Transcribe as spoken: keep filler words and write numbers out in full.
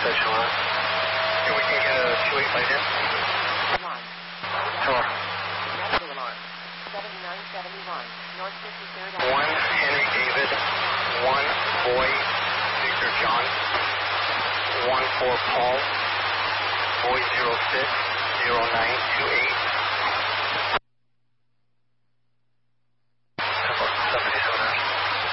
Echelon. And we can get a two eight by here. One. Hello. Negative alarm. seventy-nine seventy-one, North fifty-third Avenue. One Henry David, one Boy Victor John, one for Paul, Boy zero six zero nine two eight.